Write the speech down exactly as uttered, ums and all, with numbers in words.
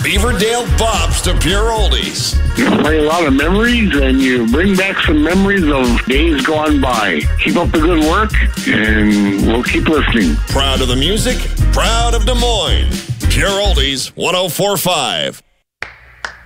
Beaverdale bops to pure oldies. You play a lot of memories, and you bring back some memories of days gone by. Keep up the good work, and we'll keep listening. Proud of the music, proud of Des Moines. Pure Oldies one oh four point five.